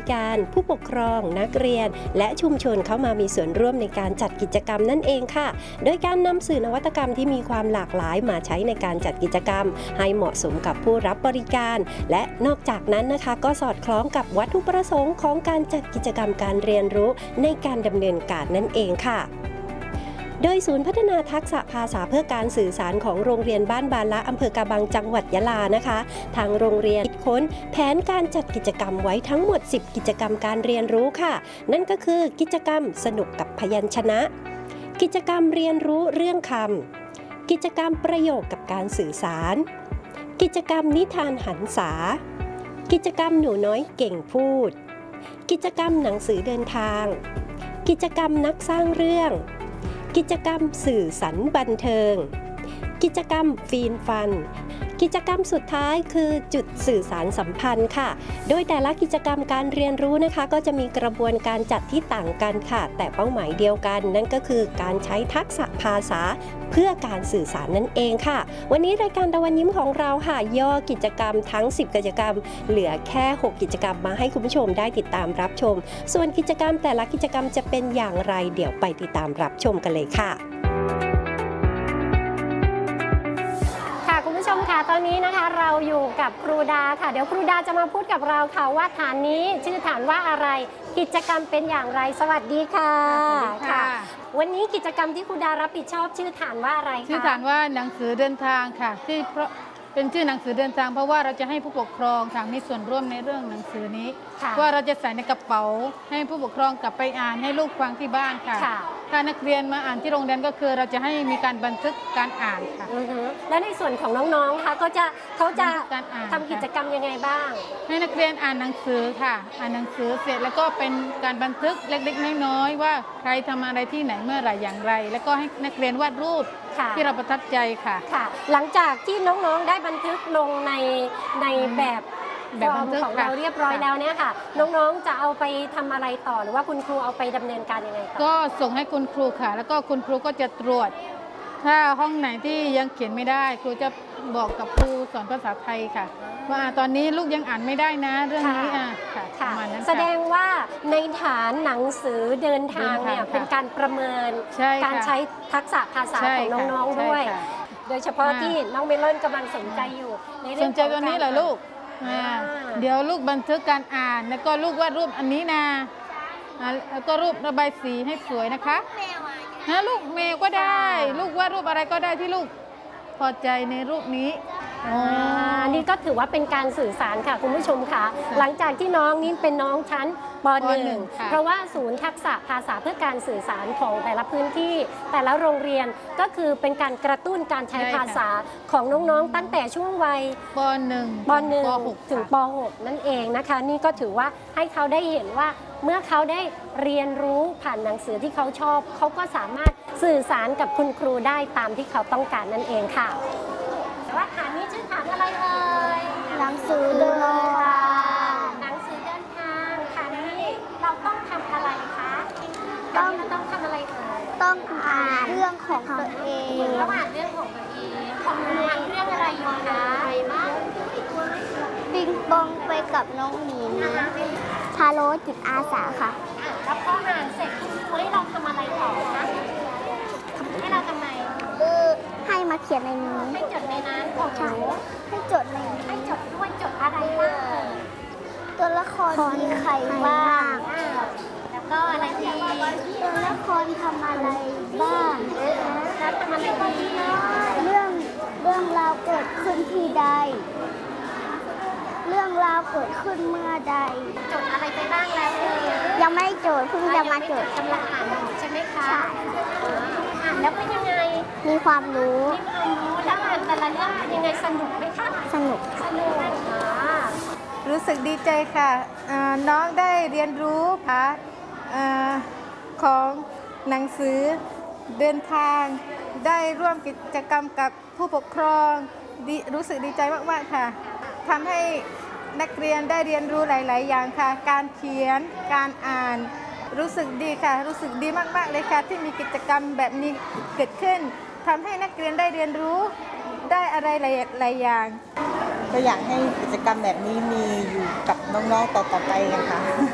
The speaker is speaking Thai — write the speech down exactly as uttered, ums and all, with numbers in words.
การผู้ปกครองนักเรียนและชุมชนเข้ามามีส่วนร่วมในการจัดกิจกรรมนั่นเองค่ะโดยการนำสื่อนวัตกรรมที่มีความหลากหลายมาใช้ในการจัดกิจกรรมให้เหมาะสมกับผู้รับบริการและนอกจากนั้นนะคะก็สอดคล้องกับวัตถุประสงค์ของการจัดกิจกรรมการเรียนรู้ในการดำเนินการนั่นเองค่ะโดยศูนย์พัฒนาทักษะภาษาเพื่อการสื่อสารของโรงเรียนบ้านบานละอำเภอกาบังจังหวัดยะลานะคะทางโรงเรียนคิดค้นแผนการจัดกิจกรรมไว้ทั้งหมดสิบกิจกรรมการเรียนรู้ค่ะนั่นก็คือกิจกรรมสนุกกับพยัญชนะกิจกรรมเรียนรู้เรื่องคำกิจกรรมประโยคกับการสื่อสารกิจกรรมนิทานหันษากิจกรรมหนูน้อยเก่งพูดกิจกรรมหนังสือเดินทางกิจกรรมนักสร้างเรื่องกิจกรรมสื่อสรรค์บันเทิงกิจกรรมฟีนฟันกิจกรรมสุดท้ายคือจุดสื่อสารสัมพันธ์ค่ะโดยแต่ละกิจกรรมการเรียนรู้นะคะก็จะมีกระบวนการจัดที่ต่างกันค่ะแต่เป้าหมายเดียวกันนั่นก็คือการใช้ทักษะภาษาเพื่อการสื่อสารนั่นเองค่ะวันนี้รายการตะวันยิ้มของเราค่ะย่อกิจกรรมทั้งสิบกิจกรรมเหลือแค่หกกิจกรรมมาให้คุณผู้ชมได้ติดตามรับชมส่วนกิจกรรมแต่ละกิจกรรมจะเป็นอย่างไรเดี๋ยวไปติดตามรับชมกันเลยค่ะคุณผู้ชมค่ะตอนนี้นะคะเราอยู่กับครูดาค่ะเดี๋ยวครูดาจะมาพูดกับเราค่ะว่าฐานนี้ชื่อฐานว่าอะไรกิจกรรมเป็นอย่างไรสวัสดีค่ะค่ะวันนี้กิจกรรมที่ครูดารับผิดชอบชื่อฐานว่าอะไรคะชื่อฐานว่าหนังสือเดินทางค่ะที่เพราะเป็นชื่อหนังสือเดินทางเพราะว่าเราจะให้ผู้ปกครองค่ะมีส่วนร่วมในเรื่องหนังสือนี้ว่าเราจะใส่ในกระเป๋าให้ผู้ปกครองกลับไปอ่านให้ลูกฟังที่บ้านค่ะถ้านักเรียนมาอ่านที่โรงเรียนก็คือเราจะให้มีการบันทึกการอ่านค่ะและในส่วนของน้องๆค่ะก็จะเขาจะทำกิจกรรมยังไงบ้างให้นักเรียนอ่านหนังสือค่ะอ่านหนังสือเสร็จแล้วก็เป็นการบันทึกเล็กๆน้อยๆว่าใครทำอะไรที่ไหนเมื่อไหร่อย่างไรแล้วก็ให้นักเรียนวาดรูปที่เราประทับใจค่ะค่ะหลังจากที่น้องๆได้บันทึกลงในในแบบแบบของเราเรียบร้อยแล้วเนี่ยค่ะน้องๆจะเอาไปทำอะไรต่อหรือว่าคุณครูเอาไปดำเนินการยังไงก็ส่งให้คุณครูค่ะแล้วก็คุณครูก็จะตรวจถ้าห้องไหนที่ยังเขียนไม่ได้ครูจะบอกกับครูสอนภาษาไทยค่ะว่าตอนนี้ลูกยังอ่านไม่ได้นะเรื่องนี้อ่ะค่ะประมาณนั้นแสดงว่าในฐานหนังสือเดินทางเนี่ยเป็นการประเมินการใช้ทักษะภาษาของน้องๆด้วยโดยเฉพาะที่น้องเมลอนกำลังสนใจอยู่ในเรื่องสนใจตัวนี้เหรอลูกเดี๋ยวลูกบันทึกการอ่านแล้วก็ลูกวาดรูปอันนี้นะแล้วก็รูประบายสีให้สวยนะคะนะลูกแมวก็ได้ลูกวาดรูปอะไรก็ได้ที่ลูกพอใจในรูปนี้อันนี้ก็ถือว่าเป็นการสื่อสารค่ะคุณผู้ชมค่ะหลังจากที่น้องนี่เป็นน้องชั้นป หนึ่ง เพราะว่าศูนย์ทักษะภาษาเพื่อการสื่อสารของแต่ละพื้นที่แต่ละโรงเรียนก็คือเป็นการกระตุ้นการใช้ภาษาของน้องๆตั้งแต่ช่วงวัยป หนึ่งป หนึ่ง ถึงป หก นั่นเองนะคะนี่ก็ถือว่าให้เขาได้เห็นว่าเมื่อเขาได้เรียนรู้ผ่านหนังสือที่เขาชอบเขาก็สามารถสื่อสารกับคุณครูได้ตามที่เขาต้องการนั่นเองค่ะแต่ว่าฐานนี้ชื่อฐานอะไรเอ่ยหนังสือเดินทางหนังสือเดินทางฐานนี้เราต้องทำอะไรคะต้องต้องทำอะไรเอ่ยต้องอ่านเรื่องของตัวเองต้องอ่านเรื่องของตัวเองของอ่านเรื่องอะไรอยู่คะปิงปองไปกับน้องหมีพาโลจิตอาสาค่ะแล้วพออ่านเสร็จคุณครูให้เราทำอะไรต่อคะให้เราทำไมเออให้มาเขียนในนี้ให้จดในนั้นของหนูให้จดในให้จดด้วยจดอะไรบ้างตัวละครมีใครบ้างแล้วก็อะไรอีกตัวละครทำอะไรบ้างแล้วทำอะไรอีกเรื่องเรื่องราวเกิดขึ้นที่ใดเรื่องราวเกิดขึ้นเมื่อใดจดอะไรไปบ้างแล้วเอ่ยยังไม่จดเพิ่งจะมาจดกำลังอ่านใช่ไหมคะใช่อ่านแล้วเป็นยังไงมีความรู้มีความรู้แล้วอ่านแต่ละเรื่องเป็นยังไงสนุกไหมคะสนุกสนุกรู้สึกดีใจค่ะน้องได้เรียนรู้ค่ะของหนังสือเดินทางได้ร่วมกิจกรรมกับผู้ปกครองรู้สึกดีใจมากๆค่ะทำให้นักเรียนได้เรียนรู้หลายๆอย่างค่ะการเขียนการอ่านรู้สึกดีค่ะรู้สึกดีมากๆเลยค่ะที่มีกิจกรรมแบบนี้เกิดขึ้นทำให้นักเรียนได้เรียนรู้ได้อะไรหลายๆอย่างก็อยากให้กิจกรรมแบบนี้มีอยู่กับน้องๆต่อๆไปกันค่ะ